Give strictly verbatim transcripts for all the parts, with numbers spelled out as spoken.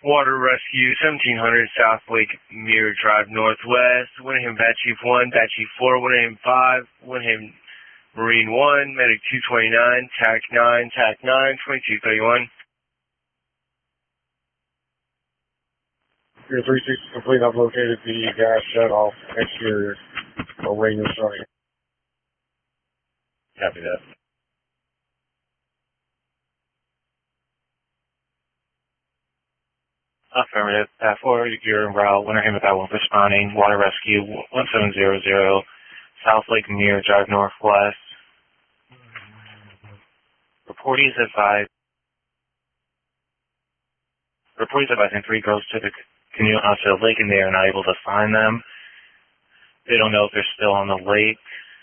Water Rescue, seventeen hundred South Lake Mirror Drive Northwest, Winningham Bat Chief one, Bat Chief four, Winningham five, Winningham Marine one, Medic two twenty-nine, T A C nine, T A C nine, twenty-two thirty-one. Your three sixty complete. I've located the gas shut-off exterior or radio starting. Copy that. Affirmative. Pat four, you're en route. Winningham Bat one responding. Water Rescue one seven zero zero, South Lake Mirror Drive Northwest. Reportees advise. Reportees advising three girls took a canoe onto the lake and they are not able to find them. They don't know if they're still on the lake.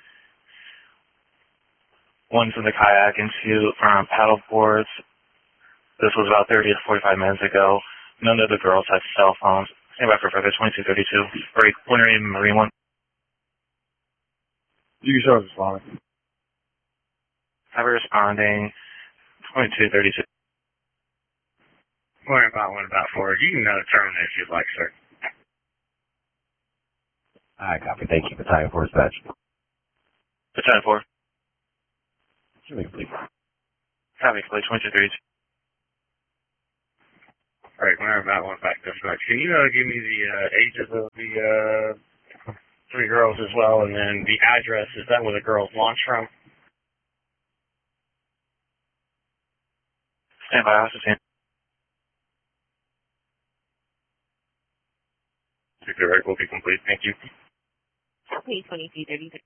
One's in the kayak and two are on paddle boards. This was about thirty to forty-five minutes ago. None of the girls had cell phones. Stand by for further twenty-two thirty-two. Break. Winningham Marine one. You can show us responding. Have a responding. twenty-two thirty-two. Winningham Bat one, Bat four. You can uh, terminate if you'd like, sir. Alright, copy. Thank you. Battalion four dispatch. Battalion four. Should be complete. Copy. Complete. twenty-two thirty-two. All right, Winningham Bat one, back to dispatch. Can you uh, give me the uh, ages of the uh, three girls as well, and then the address? Is that where the girls launched from? Stand by. Officer Sam. The right will be complete. Thank you. Please, twenty-two thirty-three.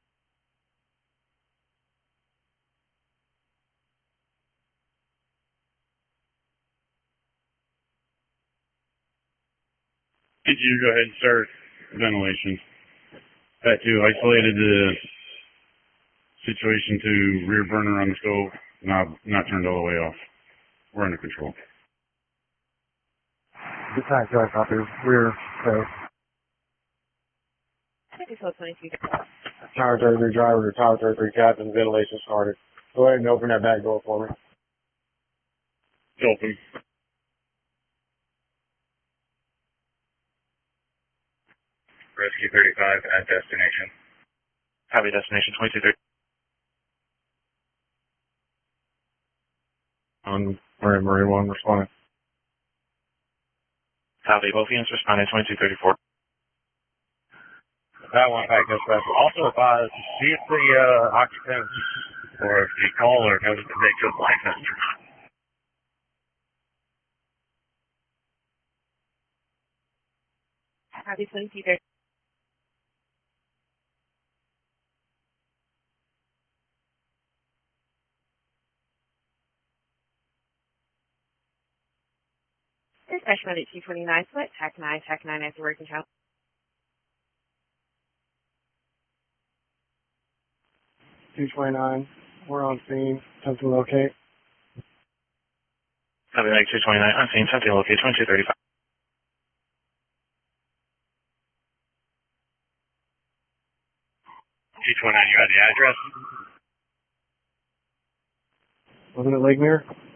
Did you go ahead and start ventilation? That too, isolated the situation to rear burner on the stove, not not turned all the way off. We're under control. Good time, guys. Copy. Rear safe. twenty-two. Tower thirty-three driver to Tower thirty-three captain, ventilation started. Go ahead and open that back door for me. It's open. Rescue thirty-five at destination. Copy. Destination twenty-two thirty. On Marine Marine one responding. Copy. Both units responding twenty-two thirty-four. That one back dispatch. Also advise, see if the uh, occupant or if the caller knows that they took life vest or not. Copy, twenty-two thirty. Dispatch Medic two twenty-nine, split, T A C nine, T A C nine after working count. two twenty-nine. We're on scene. Attempt to locate. Copy. Medic two twenty-nine. On scene. Something locate. twenty-two thirty-five. two twenty-nine, you have the address? Wasn't it Lake Mirror?